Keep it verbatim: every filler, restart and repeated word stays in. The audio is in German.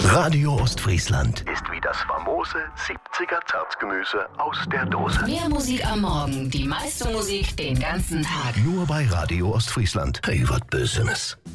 Radio Ostfriesland ist wie das famose siebziger Zartgemüse aus der Dose. Mehr Musik am Morgen, die meiste Musik den ganzen Tag. nur bei Radio Ostfriesland. Hey, was Bösenes.